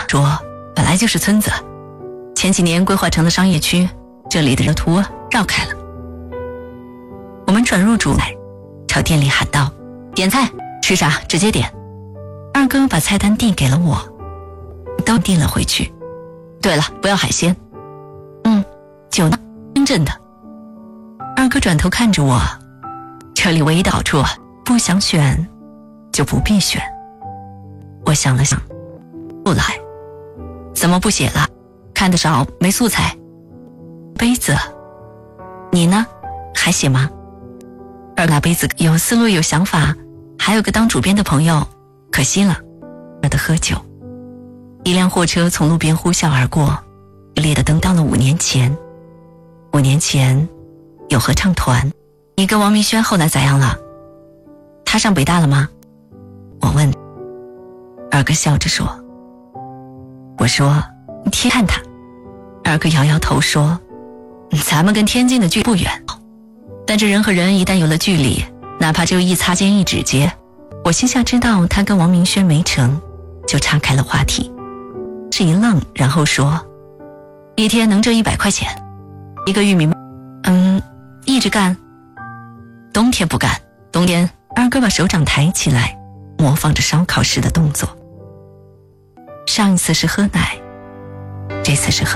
说本来就是村子，前几年规划成了商业区，这里的人图绕开了。我们转入主菜，朝店里喊道：点菜，吃啥直接点。二哥把菜单递给了我，都递了回去。对了，不要海鲜。酒呢？清镇的。二哥转头看着我，这里唯一的好处，不想选就不必选。我想了想，不来。怎么不写了？看得少，没素材。杯子，你呢？还写吗？二拿杯子有思路有想法，还有个当主编的朋友，可惜了。的喝酒。一辆货车从路边呼啸而过，烈的灯到了5年前。5年前有合唱团，你跟王明轩后来咋样了？他上北大了吗？我问。二哥笑着说。我说你看他。二哥摇摇头说，咱们跟天津的距离不远，但这人和人一旦有了距离，哪怕只有一擦肩一指节。我心下知道他跟王明轩没成，就岔开了话题。是一愣，然后说，一天能挣100块钱，一个玉米一直干。冬天不干，冬天。二哥把手掌抬起来，模仿着烧烤时的动作。上一次是喝奶，这次是喝